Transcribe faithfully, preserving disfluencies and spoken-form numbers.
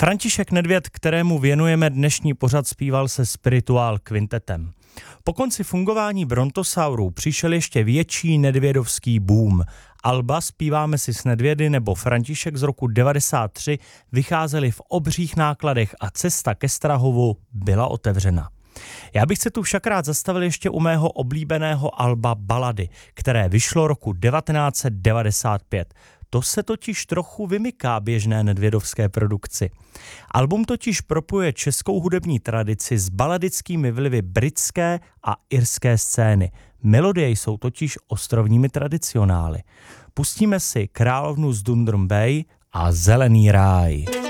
František Nedvěd, kterému věnujeme dnešní pořad, zpíval se Spirituál kvintetem. Po konci fungování Brontosaurů přišel ještě větší nedvědovský boom. Alba Zpíváme si s Nedvědy nebo František z roku devadesát tři vycházely v obřích nákladech a cesta ke Strahovu byla otevřena. Já bych se tu však rád zastavil ještě u mého oblíbeného alba Balady, které vyšlo roku devatenáct set devadesát pět. To se totiž trochu vymyká běžné nedvědovské produkci. Album totiž propojuje českou hudební tradici s baladickými vlivy britské a irské scény. Melodie jsou totiž ostrovními tradicionály. Pustíme si Královnu z Dundrum Bay a Zelený ráj.